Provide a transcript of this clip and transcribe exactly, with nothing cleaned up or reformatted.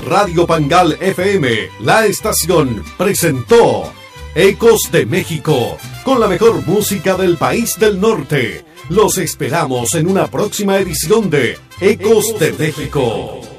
Radio Pangal F M, la estación, presentó Ecos de México, con la mejor música del país del norte. Los esperamos en una próxima edición de Ecos de México.